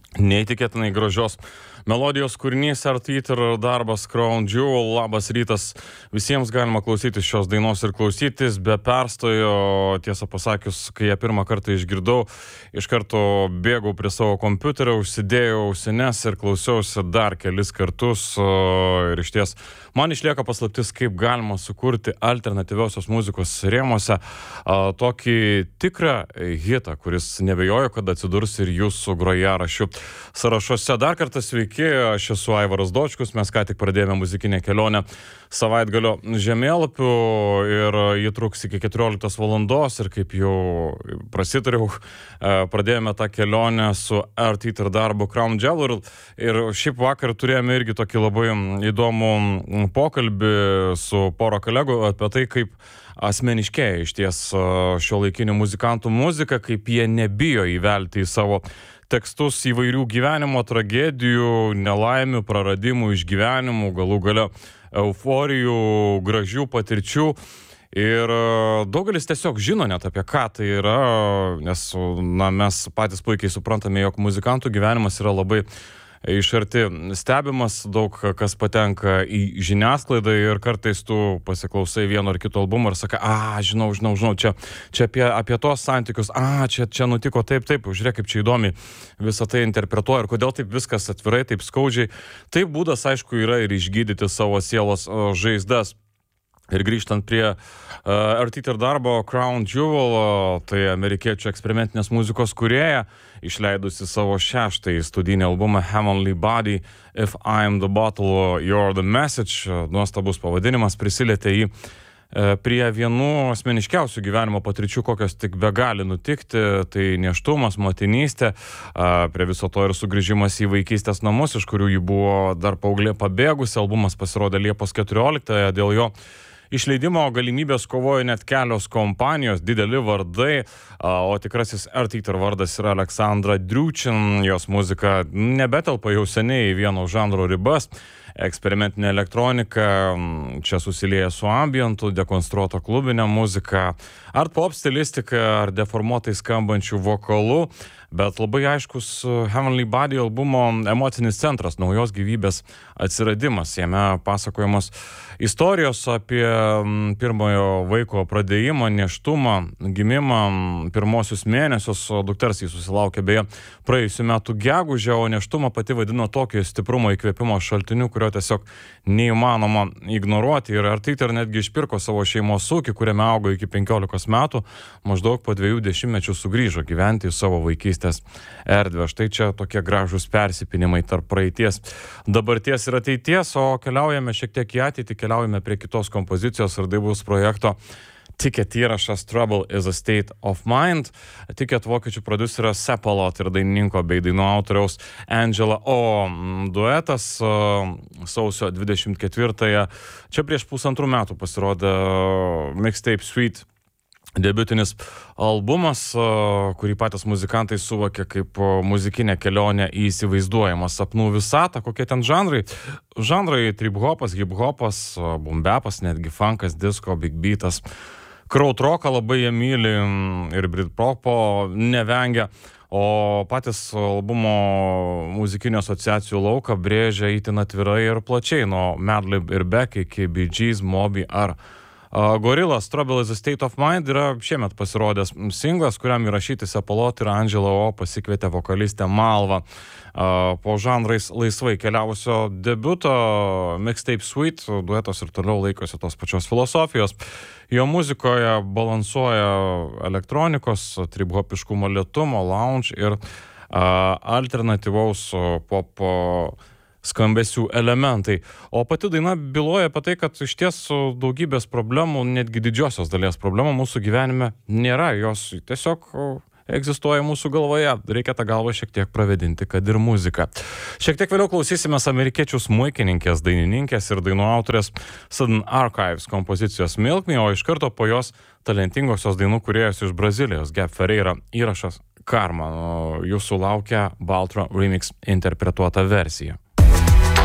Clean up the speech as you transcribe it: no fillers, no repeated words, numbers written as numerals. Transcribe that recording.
neįtikėtinai gražios melodijos kūrinys Earth Eater darbas Crown Jewel. Labas rytas. Visiems galima klausytis šios dainos ir klausytis be perstojo. Tiesą pasakius, kai ją pirmą kartą išgirdau, iš karto bėgau prie savo kompiuterio, užsidėjau ausines ir klausiausi dar kelis kartus. Ir išties, man išlieka paslaptis, kaip galima sukurti alternatyviosios muzikos rėmuose tokį tikrą hitą, kuris nebejoju, kad atsidurs ir jūsų grojaraščių sąrašuose. Dar kartą sveiki, aš esu Aivaras Dočkus, mes ką tik pradėjome muzikinę kelionę savaitgalio žemėlapiu ir jį truks iki 14 valandos ir kaip jau prasitariau, pradėjome tą kelionę su Earth Eater darbu Crown Jewel ir šiaip vakar turėjome irgi tokį labai įdomų pokalbį su pora kolegų apie tai, kaip asmeniškėja iš ties šiuolaikinių muzikantų muzika, kaip jie nebijo įvelti į savo tekstus įvairių gyvenimo tragedijų, nelaimių, praradimų, išgyvenimų, galų gale euforijų, gražių patirčių. Ir daugelis tiesiog žino net apie ką tai yra, nes mes patys puikiai suprantame, jog muzikantų gyvenimas yra labai iš arti stebimas, daug kas patenka į žiniasklaidą ir kartais tu pasiklausai vieno ar kito albumo ir sakai, žinau, čia apie tos santykius, čia nutiko taip, žiūrėk, kaip čia įdomiai visą tai interpretuoja ir kodėl taip viskas atvirai, taip skaudžiai. Taip būdas, aišku, yra ir išgydyti savo sielos žaizdas. Ir grįžtant prie Earth Eater darbo Crown Jewel, tai amerikiečių eksperimentinės muzikos kūrėja, išleidusi savo 6ąjį studijinį albumą Heavenly Body, If I'm the Bottle, You're the Message, nuostabus pavadinimas, prisilietė jį prie vienų asmeniškiausių gyvenimo patirčių, kokios tik begali nutikti, tai nėštumas, motinystė, prie viso to ir sugrįžimas į vaikystės namus, iš kurių ji buvo dar paauglė pabėgusi. Albumas pasirodė Liepos 14-ąją, dėl jo išleidimo galimybės kovojo net kelios kompanijos, dideli vardai, o tikrasis Earth Eater vardas yra Aleksandra Driučin, jos muzika nebetelpa jau seniai į vieno žanro ribas. Eksperimentinė elektronika čia susilieja su ambientu, dekonstruota klubinė muzika, art pop stilistika ar deformuotai skambančių vokalų, bet labai aiškus Heavenly Body albumo emocinis centras, naujos gyvybės atsiradimas. Jame pasakojamos istorijos apie pirmojo vaiko pradėjimą, nėštumą, gimimą, pirmosius mėnesius, o dukters jį susilaukė beje praėjusių metų gegužę, o nėštumą pati vadino tokio stiprumo įkvėpimo šaltiniu, kurio tiesiog neįmanoma ignoruoti. Ir Earth Eater netgi išpirko savo šeimos ūkį, kuriame augo iki 15 metų, maždaug po 2 dešimtmečių sugrįžo gyventi į savo vaikystės erdvę. Štai čia tokie gražūs persipinimai tarp praeities, dabarties ir ateities, o keliaujame šiek tiek į ateitį, keliaujame prie kitos kompozicijos ir tai bus projekto Ticket įrašas Trouble is a State of Mind. Ticket vokiečių prodiuserio Seppalot ir dainininko bei dainų autoriaus Angela O. duetas sausio 24-ąją. Čia prieš 1,5 metų pasirodė Mixtape Suite debiutinis albumas, kurį patys muzikantai suvokė kaip muzikinę kelionę į įsivaizduojamą sapnų visatą. Kokie ten žanrai? Žanrai trip-hopas, hip-hopas, boom-bapas, netgi funkas, disco, big beatas. Krautroką labai jie myli ir britpopo nevengia, o patys albumo muzikinių asociacijų lauką brėžia itin atvirai ir plačiai, nuo Madlib ir Beck iki Bee Gees, Moby ar Gorillaz. Trouble is a State of Mind yra šiemet pasirodęs singlas, kuriam įrašyti Seppalot ir Angela O pasikvietė vokalistę Malvą. Po žanrais laisvai keliavusio debiuto Mixtape Suite duetas ir toliau laikosi tos pačios filosofijos. Jo muzikoje balansuoja elektronikos, trip-hopiškumo lėtumo, lounge ir alternatyvaus pop skambesių elementai. O pati daina byloja apie tai, kad iš ties daugybės problemų, netgi didžiosios dalies problemų mūsų gyvenime nėra. Jos tiesiog egzistuoja mūsų galvoje. Reikia tą galvą šiek tiek pravedinti, kad ir muzika. Šiek tiek vėliau klausysimės amerikiečių smuikininkės, dainininkės ir dainų autorės Sudden Archives kompozicijos Milk Me, o iš karto po jos talentingosios dainų kūrėjos iš Brazilijos Gab Ferreira įrašas Karma. Jūsų laukia Baltro remix interpretuota versija.